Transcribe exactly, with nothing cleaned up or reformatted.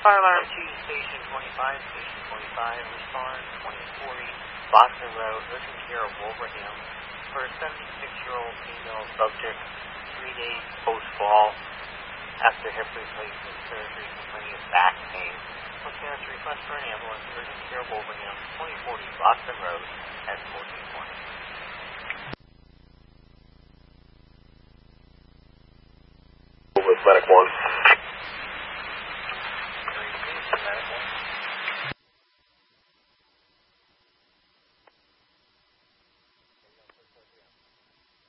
Fire alarm to Station twenty-five, Station twenty-five, respond twenty forty, Boston Road, urgent care of Wolverham, for a seventy-six-year-old female subject, three days post-fall, after hip replacement surgery, complaining of back pain. Lieutenant's request for an ambulance, urgent care of Wolverham, twenty forty, Boston Road, at fourteen twenty.